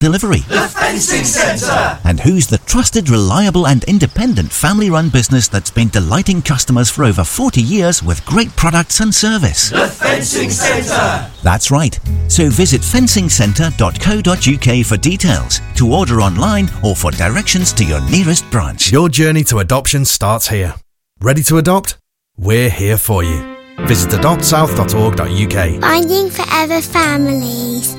delivery. The Fencing Centre! And who's the trusted, reliable and independent family-run business that's been delighting customers for over 40 years with great products and service? The Fencing Centre! That's right. So visit fencingcentre.co.uk for details, to order online or for directions to your nearest branch. Your journey to adoption starts here. Ready to adopt? We're here for you. Visit adoptsouth.org.uk. Finding Forever Families.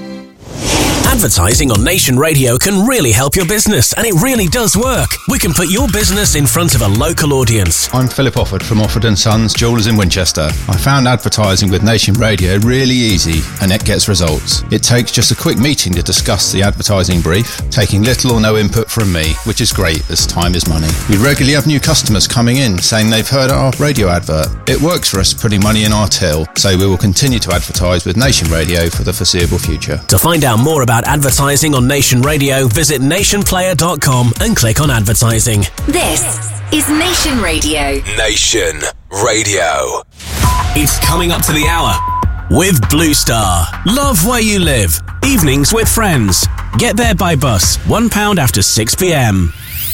Advertising on Nation Radio can really help your business, and it really does work. We can put your business in front of a local audience. I'm Philip Offord from Offord & Sons Jewellers in Winchester. I found advertising with Nation Radio really easy, and it gets results. It takes just a quick meeting to discuss the advertising brief, taking little or no input from me, which is great as time is money. We regularly have new customers coming in saying they've heard our radio advert. It works for us putting money in our till, so we will continue to advertise with Nation Radio for the foreseeable future. To find out more about advertising on Nation Radio, visit nationplayer.com and click on advertising. This is Nation Radio. Nation Radio. It's coming up to the hour with Blue Star. Love where you live. Evenings with friends. Get there by bus. £1 after 6 p.m.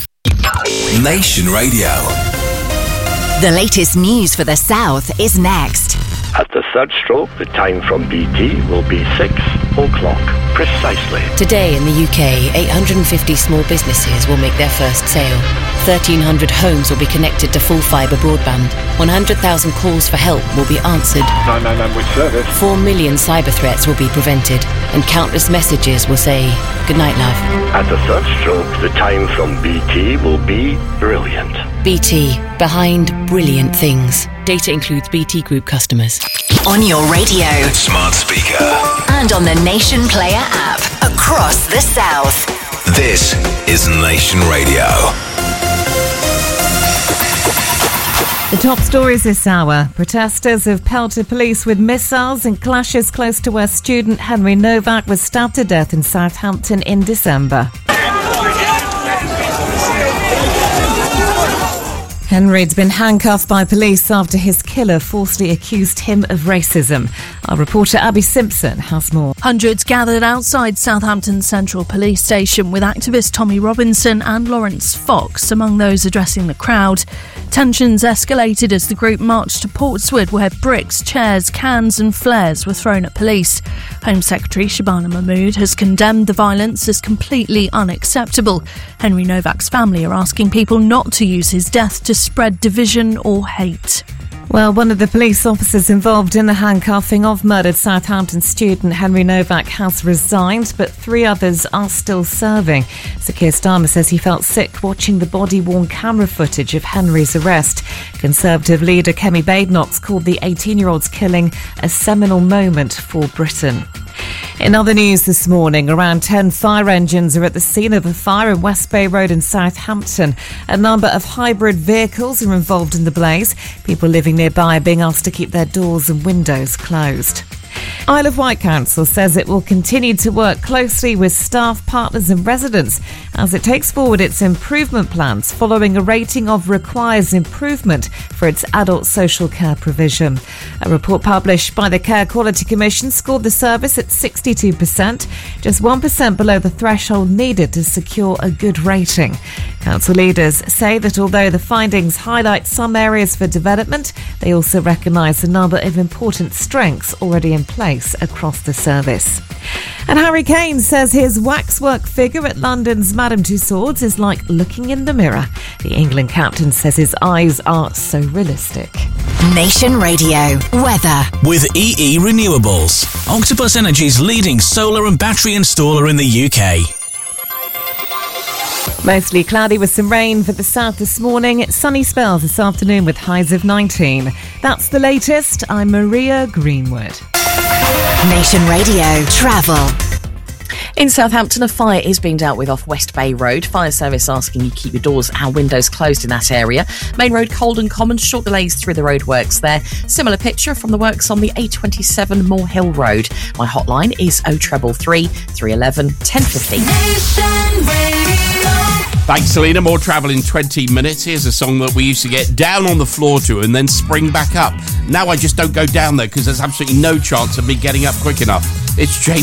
Nation Radio. The latest news for the South is next. At the third stroke, the time from BT will be 6 o'clock precisely. Today in the UK, 850 small businesses will make their first sale. 1,300 homes will be connected to full fibre broadband. 100,000 calls for help will be answered. 999 with service. 4 million cyber threats will be prevented. And countless messages will say, "Good night, love." At the third stroke, the time from BT will be brilliant. BT, behind brilliant things. Data includes BT Group customers. On your radio, Smart speaker. and on the Nation Player app across the South. This is Nation Radio. The top stories this hour. Protesters have pelted police with missiles in clashes close to where student Henry Novak was stabbed to death in Southampton in December. Henry'd been handcuffed by police after his killer falsely accused him of racism. Our reporter Abby Simpson has more. Hundreds gathered outside Southampton Central Police Station with activist Tommy Robinson and Lawrence Fox among those addressing the crowd. Tensions escalated as the group marched to Portswood, where bricks, chairs, cans and flares were thrown at police. Home Secretary Shabana Mahmood has condemned the violence as completely unacceptable. Henry Novak's family are asking people not to use his death to spread division or hate. Well, one of the police officers involved in the handcuffing of murdered Southampton student Henry Novak has resigned, but 3 others are still serving. Sir Keir Starmer says he felt sick watching the body-worn camera footage of Henry's arrest. Conservative leader Kemi Badenoch called the 18-year-old's killing a seminal moment for Britain. In other news this morning, around 10 fire engines are at the scene of a fire in West Bay Road in Southampton. A number of hybrid vehicles are involved in the blaze. People living nearby are being asked to keep their doors and windows closed. Isle of Wight Council says it will continue to work closely with staff, partners and residents as it takes forward its improvement plans following a rating of requires improvement for its adult social care provision. A report published by the Care Quality Commission scored the service at 62%, just 1% below the threshold needed to secure a good rating. Council leaders say that although the findings highlight some areas for development, they also recognise a number of important strengths already in place across the service. And Harry Kane says his waxwork figure at London's Madame Tussauds is like looking in the mirror. The England captain says his eyes are so realistic. Nation Radio. Weather. With EE Renewables, Octopus Energy's leading solar and battery installer in the UK. Mostly cloudy with some rain for the south this morning. Sunny spells this afternoon with highs of 19. That's the latest. I'm Maria Greenwood. Nation Radio. Travel. In Southampton, a fire is being dealt with off West Bay Road. Fire service asking you keep your doors and windows closed in that area. Main Road, Colden Common, short delays through the roadworks there. Similar picture from the works on the A27 Moore Hill Road. My hotline is 0333 311 1015. Thanks, Selena. More travel in 20 minutes. Here's a song that we used to get down on the floor to and then spring back up. Now I just don't go down there because there's absolutely no chance of me getting up quick enough. It's James